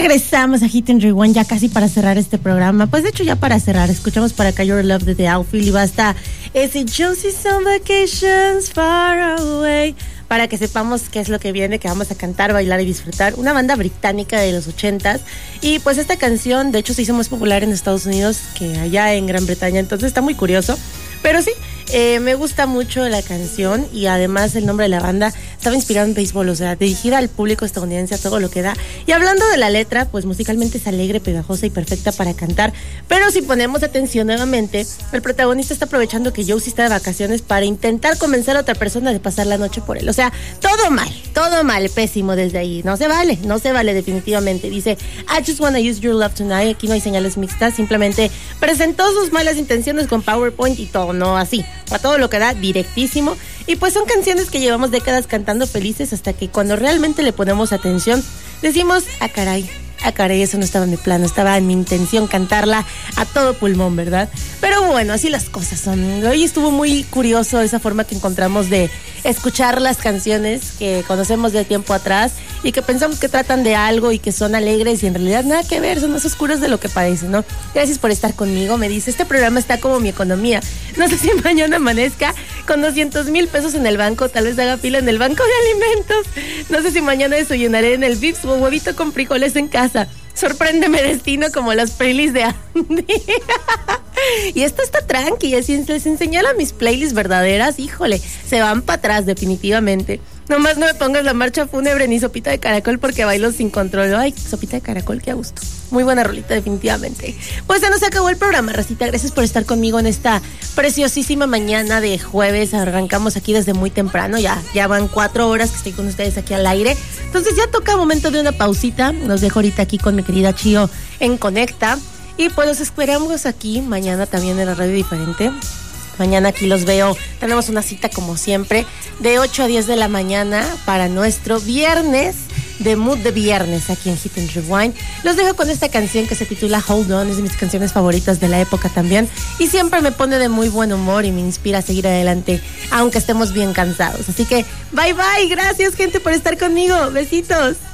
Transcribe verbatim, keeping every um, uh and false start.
Regresamos a Hit and Rewind ya casi para cerrar este programa. Pues de hecho ya para cerrar, escuchamos para acá Your Love de The Outfield y basta ese Josie's on Vacations Far Away para que sepamos qué es lo que viene, que vamos a cantar, bailar y disfrutar. Una banda británica de los ochentas. Y pues esta canción de hecho se hizo más popular en Estados Unidos que allá en Gran Bretaña, entonces está muy curioso. Pero sí, eh, me gusta mucho la canción y además el nombre de la banda estaba inspirado en béisbol, o sea, dirigida al público estadounidense a todo lo que da. Y hablando de la letra, pues musicalmente es alegre, pegajosa y perfecta para cantar. Pero si ponemos atención nuevamente, el protagonista está aprovechando que Josie está de vacaciones para intentar convencer a otra persona de pasar la noche por él. O sea, todo mal, todo mal, pésimo desde ahí. No se vale, no se vale definitivamente. Dice, I just wanna use your love tonight. Aquí no hay señales mixtas, simplemente presentó sus malas intenciones con PowerPoint y todo. No así, a todo lo que da, directísimo. Y pues son canciones que llevamos décadas cantando felices hasta que cuando realmente le ponemos atención decimos, ah caray, ah caray, eso no estaba en mi plano, estaba en mi intención cantarla a todo pulmón, ¿verdad? Pero bueno, así las cosas son. Hoy estuvo muy curioso esa forma que encontramos de escuchar las canciones que conocemos de tiempo atrás y que pensamos que tratan de algo y que son alegres y en realidad nada que ver, son más oscuros de lo que parece, ¿no? Gracias por estar conmigo, me dice, este programa está como mi economía. No sé si mañana amanezca con doscientos mil pesos en el banco, tal vez haga fila en el banco de alimentos. No sé si mañana desayunaré en el Vips o huevito con frijoles en casa. Sorpréndeme destino como las playlists de Andy. Y esto está tranqui, si les enseñara mis playlists verdaderas, híjole, se van para atrás definitivamente. Nomás no me pongas la marcha fúnebre ni sopita de caracol porque bailo sin control. Ay, sopita de caracol, qué a gusto. Muy buena rolita definitivamente. Pues ya nos acabó el programa, racita. Gracias por estar conmigo en esta preciosísima mañana de jueves. Arrancamos aquí desde muy temprano, ya, ya van cuatro horas que estoy con ustedes aquí al aire. Entonces ya toca momento de una pausita. Los dejo ahorita aquí con mi querida Chio en Conecta. Y pues los esperamos aquí mañana también en la radio diferente. Mañana aquí los veo, tenemos una cita como siempre de ocho a diez de la mañana para nuestro viernes de Mood de Viernes aquí en Hit and Rewind. Los dejo con esta canción que se titula Hold On, es de mis canciones favoritas de la época también y siempre me pone de muy buen humor y me inspira a seguir adelante aunque estemos bien cansados. Así que bye bye, gracias gente por estar conmigo, besitos.